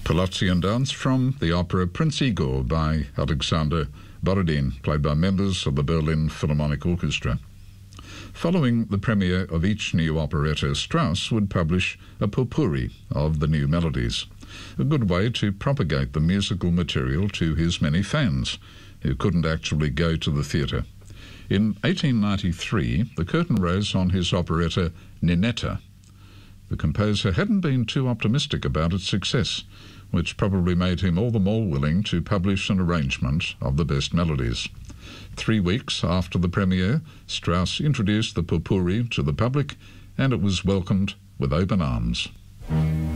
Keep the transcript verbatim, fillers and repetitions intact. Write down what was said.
Polozzian dance from the opera Prince Igor by Alexander Borodin, played by members of the Berlin Philharmonic Orchestra. Following the premiere of each new operetta, Strauss would publish a potpourri of the new melodies, a good way to propagate the musical material to his many fans who couldn't actually go to the theatre. In eighteen ninety-three, the curtain rose on his operetta Ninetta. The composer hadn't been too optimistic about its success, which probably made him all the more willing to publish an arrangement of the best melodies. Three weeks after the premiere, Strauss introduced the potpourri to the public, and it was welcomed with open arms.